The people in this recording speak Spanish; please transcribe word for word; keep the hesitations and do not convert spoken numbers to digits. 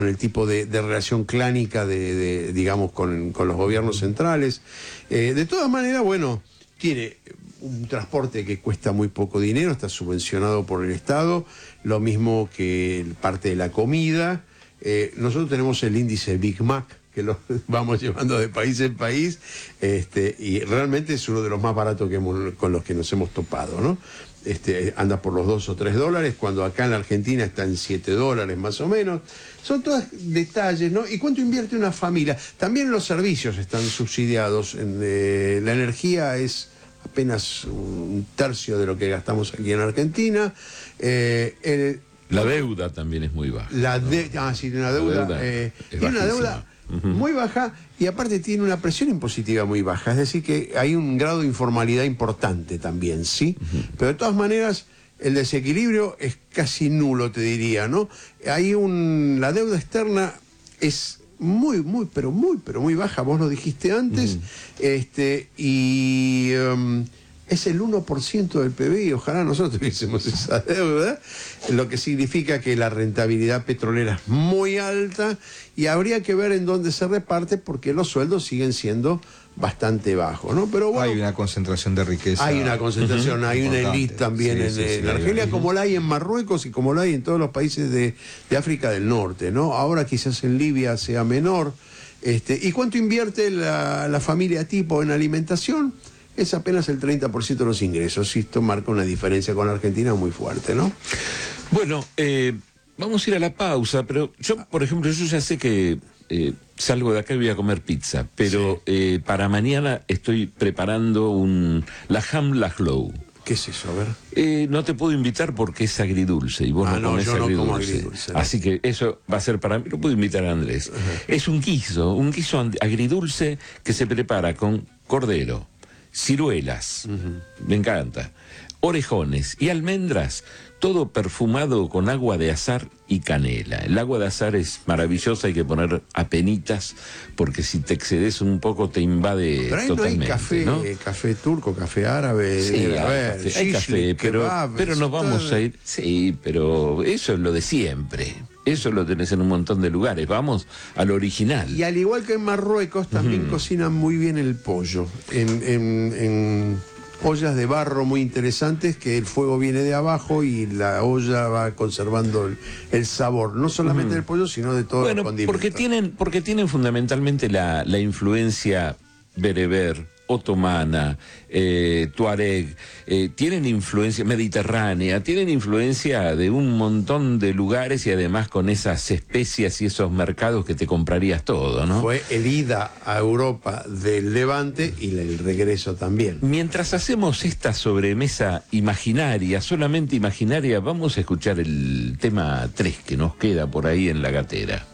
el tipo de, de relación clánica de, de digamos, con, con los gobiernos centrales. Eh, de todas maneras, bueno, tiene un transporte que cuesta muy poco dinero, está subvencionado por el Estado, lo mismo que parte de la comida. Eh, nosotros tenemos el índice Big Mac, que lo vamos llevando de país en país, este, y realmente es uno de los más baratos que hemos, con los que nos hemos topado, ¿no? Este, anda por los dos o tres dólares, cuando acá en la Argentina está en siete dólares más o menos. Son todos detalles, ¿no? ¿Y cuánto invierte una familia? También los servicios están subsidiados. En, eh, la energía es apenas un tercio de lo que gastamos aquí en Argentina. Eh, el, la deuda también es muy baja. La de, ¿no? Ah, sí, una deuda. La deuda eh, tiene una deuda muy baja y aparte tiene una presión impositiva muy baja, es decir que hay un grado de informalidad importante también, ¿sí? Uh-huh. Pero de todas maneras el desequilibrio es casi nulo, te diría, ¿no? Hay un... la deuda externa es muy, muy, pero muy, pero muy baja, vos lo dijiste antes, uh-huh. este, y... Um, es el uno por ciento del P B I, ojalá nosotros tuviésemos esa deuda, lo que significa que la rentabilidad petrolera es muy alta y habría que ver en dónde se reparte porque los sueldos siguen siendo bastante bajos, ¿no? Pero bueno, hay una concentración de riqueza. Hay una concentración, uh-huh. hay una élite también sí, en, sí, en sí, Argelia, uh-huh. como la hay en Marruecos y como la hay en todos los países de, de África del Norte, ¿no? Ahora quizás en Libia sea menor. Este, ¿y cuánto invierte la, la familia tipo en alimentación? Es apenas el treinta por ciento de los ingresos. Y esto marca una diferencia con la Argentina muy fuerte, ¿no? Bueno, eh, vamos a ir a la pausa, pero yo, por ejemplo, yo ya sé que eh, salgo de acá y voy a comer pizza, pero sí. eh, para mañana estoy preparando un Laham Lahlow. ¿Qué es eso? A ver. Eh, no te puedo invitar porque es agridulce y vos ah, no comés no, yo agridulce. No como agridulce. ¿No? Así que eso va a ser para mí. Lo puedo invitar a Andrés. Uh-huh. Es un guiso, un guiso agridulce que se prepara con cordero, ciruelas, uh-huh. me encanta, orejones y almendras, todo perfumado con agua de azahar y canela. El agua de azahar es maravillosa, hay que poner apenitas, porque si te excedes un poco te invade pero ahí totalmente. No hay café, ¿no? café turco, café árabe. Sí, a hay ver, café, hay café pero, kebab, pero nos vamos a ir. Sí, pero eso es lo de siempre. Eso lo tenés en un montón de lugares. Vamos al original. Y al igual que en Marruecos, también uh-huh. cocinan muy bien el pollo. En, en, en ollas de barro muy interesantes, que el fuego viene de abajo y la olla va conservando el, el sabor, no solamente uh-huh. del pollo, sino de todos bueno, los condimentos. Porque tienen, porque tienen fundamentalmente la, la influencia bereber, otomana, eh, tuareg, eh, tienen influencia mediterránea, tienen influencia de un montón de lugares y además con esas especias y esos mercados que te comprarías todo, ¿no? Fue el ida a Europa del Levante y el regreso también. Mientras hacemos esta sobremesa imaginaria, solamente imaginaria, vamos a escuchar el tema tres que nos queda por ahí en la gatera.